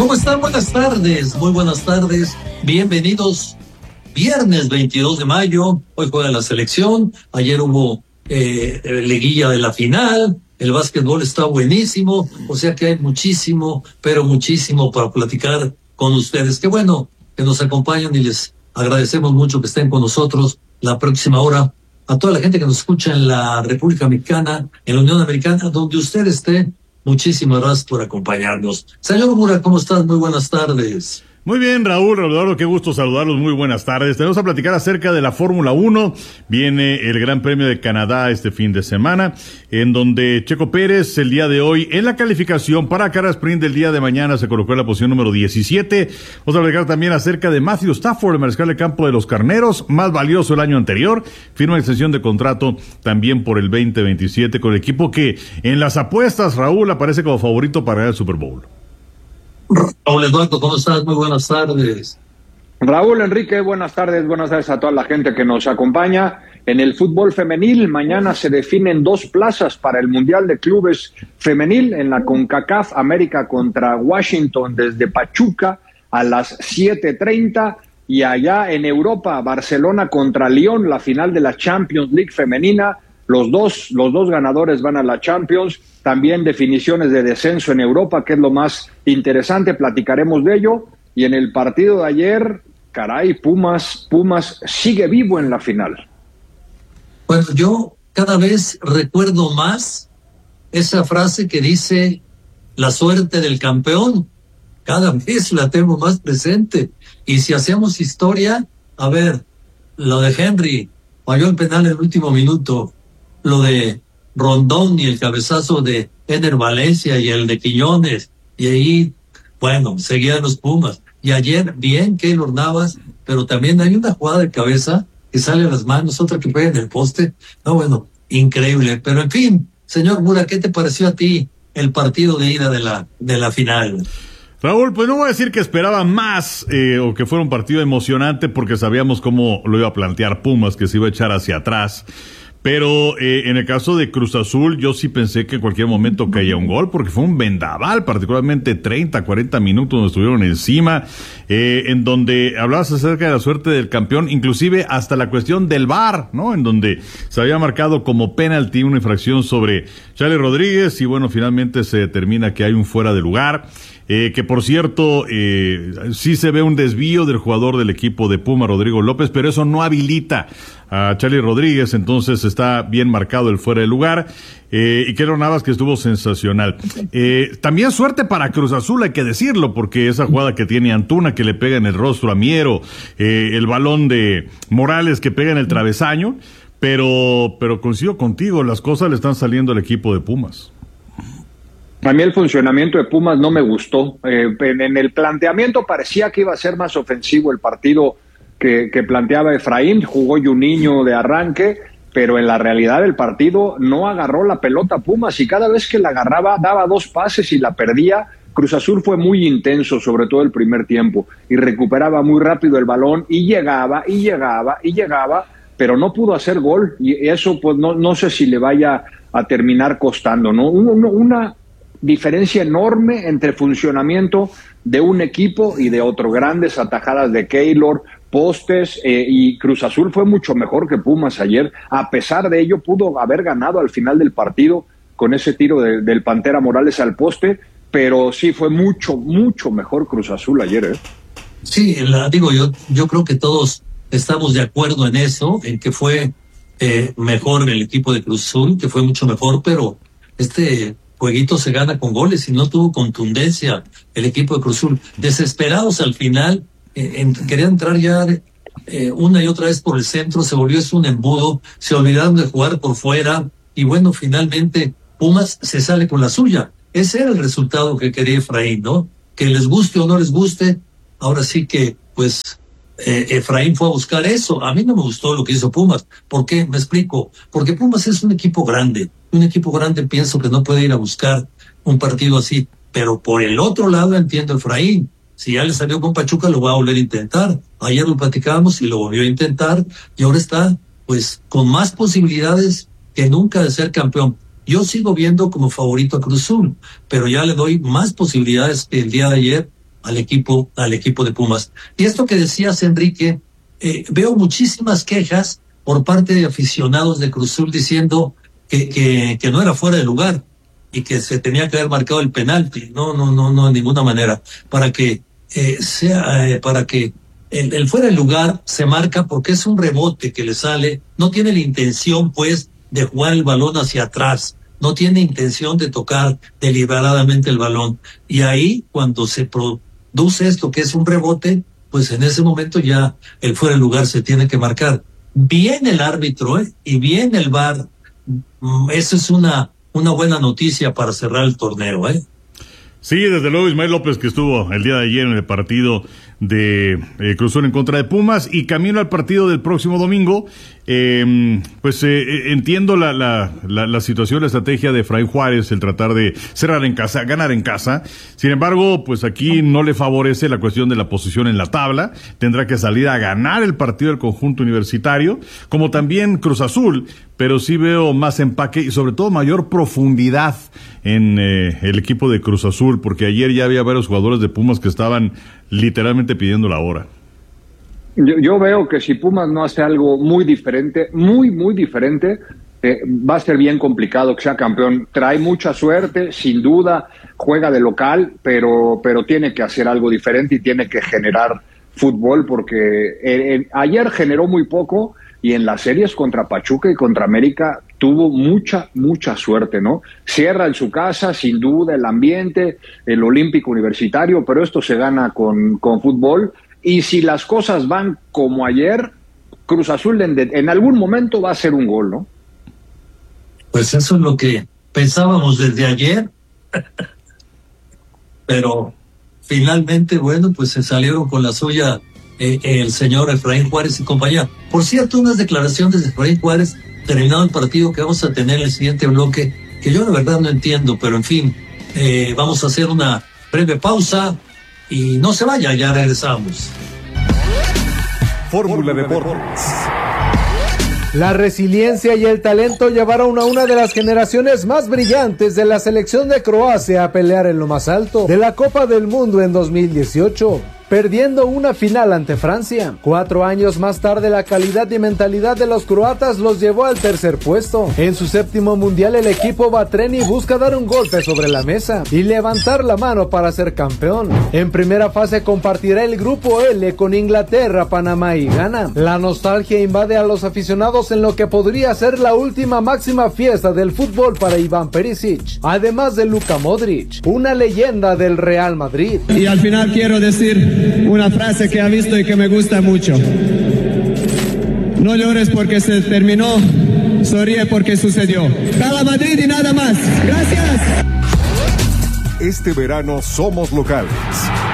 ¿Cómo están? Buenas tardes, muy buenas tardes. Bienvenidos. Viernes 22 de mayo, hoy juega la selección. Ayer hubo liguilla de la final. El básquetbol está buenísimo, o sea que hay muchísimo, pero muchísimo para platicar con ustedes. Qué bueno que nos acompañan y les agradecemos mucho que estén con nosotros la próxima hora. A toda la gente que nos escucha en la República Mexicana, en la Unión Americana, donde usted esté, muchísimas gracias por acompañarnos. Señor Mura, ¿cómo estás? Muy buenas tardes. Muy bien, Raúl, Eduardo, qué gusto saludarlos, muy buenas tardes. Tenemos a platicar acerca de la Fórmula 1. Viene el Gran Premio de Canadá este fin de semana, en donde Checo Pérez el día de hoy en la calificación para Cara Sprint del día de mañana se colocó en la posición número 17. Vamos a platicar también acerca de Matthew Stafford, el mariscal de campo de los Carneros, más valioso el año anterior. Firma extensión de contrato también por el 2027 con el equipo que en las apuestas, Raúl, aparece como favorito para ganar el Super Bowl. Raúl Eduardo, ¿cómo estás? Muy buenas tardes. Raúl, Enrique, buenas tardes a toda la gente que nos acompaña. En el fútbol femenil, mañana se definen 2 plazas para el Mundial de Clubes Femenil en la CONCACAF, América contra Washington desde Pachuca a las 7:30, y allá en Europa, Barcelona contra Lyon, la final de la Champions League femenina. Los dos ganadores van a la Champions. También definiciones de descenso en Europa, que es lo más interesante, platicaremos de ello. Y en el partido de ayer, caray, Pumas sigue vivo en la final. Bueno, yo cada vez recuerdo más esa frase que dice la suerte del campeón. Cada vez la tengo más presente. Y si hacemos historia, a ver, lo de Henry, falló el penal en el último minuto. Lo de Rondón y el cabezazo de Ener Valencia y el de Quiñones, y ahí, bueno, seguían los Pumas. Y ayer, bien Keylor Navas, pero también hay una jugada de cabeza que sale a las manos, otra que pega en el poste. No, bueno, increíble. Pero en fin, señor Mura, ¿qué te pareció a ti el partido de ida de la final? Raúl, pues no voy a decir que esperaba más o que fuera un partido emocionante, porque sabíamos cómo lo iba a plantear Pumas, que se iba a echar hacia atrás. Pero en el caso de Cruz Azul, yo sí pensé que en cualquier momento caía un gol, porque fue un vendaval, particularmente 30, 40 minutos donde estuvieron encima, en donde hablabas acerca de la suerte del campeón, inclusive hasta la cuestión del VAR, ¿no? En donde se había marcado como penalti una infracción sobre Charlie Rodríguez, y bueno, finalmente se determina que hay un fuera de lugar. Que por cierto, sí se ve un desvío del jugador del equipo de Puma, Rodrigo López, pero eso no habilita a Charlie Rodríguez, entonces está bien marcado el fuera de lugar. Y Keylor Navas, que estuvo sensacional. También suerte para Cruz Azul, hay que decirlo, porque esa jugada que tiene Antuna, que le pega en el rostro a Miero, el balón de Morales que pega en el travesaño, pero coincido contigo, las cosas le están saliendo al equipo de Pumas. A mí el funcionamiento de Pumas no me gustó. En el planteamiento parecía que iba a ser más ofensivo el partido que planteaba Efraín. Jugó Juninho de arranque, pero en la realidad el partido no agarró la pelota Pumas, y cada vez que la agarraba daba 2 pases y la perdía. Cruz Azul fue muy intenso, sobre todo el primer tiempo, y recuperaba muy rápido el balón y llegaba, pero no pudo hacer gol, y eso pues no sé si le vaya a terminar costando, ¿no? Una diferencia enorme entre funcionamiento de un equipo y de otro. Grandes atajadas de Keylor, postes, y Cruz Azul fue mucho mejor que Pumas ayer. A pesar de ello, pudo haber ganado al final del partido con ese tiro del Pantera Morales al poste, pero sí fue mucho mejor Cruz Azul ayer. Sí, yo creo que todos estamos de acuerdo en eso, en que fue mejor el equipo de Cruz Azul, que fue mucho mejor, pero este jueguito se gana con goles y no tuvo contundencia el equipo de Cruz Azul. Desesperados al final, querían entrar ya una y otra vez por el centro, se volvió eso un embudo, se olvidaron de jugar por fuera, y bueno, finalmente Pumas se sale con la suya. Ese era el resultado que quería Efraín, ¿no? Que les guste o no les guste, ahora sí que, pues, Efraín fue a buscar eso. A mí no me gustó lo que hizo Pumas. ¿Por qué? Me explico. Porque Pumas es un equipo grande. Un equipo grande, pienso que no puede ir a buscar un partido así. Pero por el otro lado entiendo a Efraín. Si ya le salió con Pachuca, lo va a volver a intentar. Ayer lo platicábamos y lo volvió a intentar. Y ahora está, pues, con más posibilidades que nunca de ser campeón. Yo sigo viendo como favorito a Cruz Azul, pero ya le doy más posibilidades que el día de ayer al equipo de Pumas. Y esto que decías, Enrique, veo muchísimas quejas por parte de aficionados de Cruz Azul diciendo que no era fuera de lugar y que se tenía que haber marcado el penalti. No, de ninguna manera. Para que el fuera de lugar se marca porque es un rebote que le sale, no tiene la intención, pues, de jugar el balón hacia atrás, no tiene intención de tocar deliberadamente el balón. Y ahí, cuando se produce esto, que es un rebote, pues en ese momento ya el fuera de lugar se tiene que marcar. Bien el árbitro, y bien el VAR. Eso es una buena noticia para cerrar el torneo, Sí, desde luego Ismael López, que estuvo el día de ayer en el partido de Cruz Azul en contra de Pumas, y camino al partido del próximo domingo. Entiendo la situación, la estrategia de Efraín Juárez, el tratar de cerrar en casa, ganar en casa. Sin embargo, pues aquí no le favorece la cuestión de la posición en la tabla. Tendrá que salir a ganar el partido del conjunto universitario, como también Cruz Azul, pero sí veo más empaque y sobre todo mayor profundidad en el equipo de Cruz Azul, porque ayer ya había varios jugadores de Pumas que estaban literalmente pidiendo la hora. Yo veo que si Pumas no hace algo muy diferente, muy diferente, va a ser bien complicado que sea campeón. Trae mucha suerte, sin duda, juega de local, pero tiene que hacer algo diferente y tiene que generar fútbol, porque ayer generó muy poco y en las series contra Pachuca y contra América tuvo mucha suerte, ¿no? Cierra en su casa, sin duda, el ambiente, el olímpico universitario, pero esto se gana con fútbol. Y si las cosas van como ayer, Cruz Azul en algún momento va a hacer un gol, ¿no? Pues eso es lo que pensábamos desde ayer. Pero finalmente, bueno, pues se salieron con la suya el señor Efraín Juárez y compañía. Por cierto, unas declaraciones de Efraín Juárez terminado el partido que vamos a tener en el siguiente bloque, que yo la verdad no entiendo, pero en fin, vamos a hacer una breve pausa. Y no se vaya, ya regresamos. Fórmula Deportes. La resiliencia y el talento llevaron a una de las generaciones más brillantes de la selección de Croacia a pelear en lo más alto de la Copa del Mundo en 2018. Perdiendo una final ante Francia. 4 años más tarde, la calidad y mentalidad de los croatas los llevó al tercer puesto. En su 7º mundial, el equipo Batreni busca dar un golpe sobre la mesa y levantar la mano para ser campeón. En primera fase compartirá el grupo L con Inglaterra, Panamá y Ghana. La nostalgia invade a los aficionados en lo que podría ser la última máxima fiesta del fútbol para Iván Perisic, además de Luka Modric, una leyenda del Real Madrid. Y al final quiero decir una frase que he visto y que me gusta mucho. No llores porque se terminó, sonríe porque sucedió. ¡Viva Madrid y nada más! ¡Gracias! Este verano somos locales.